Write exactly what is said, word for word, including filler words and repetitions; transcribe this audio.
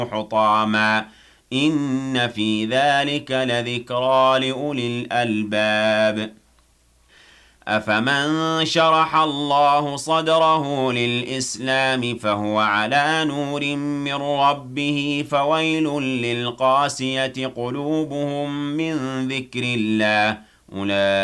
حطاما إن في ذلك لذكرى لأولي الألباب أفمن شرح الله صدره للإسلام فهو على نور من ربه فويل للقاسية قلوبهم من ذكر الله أولئك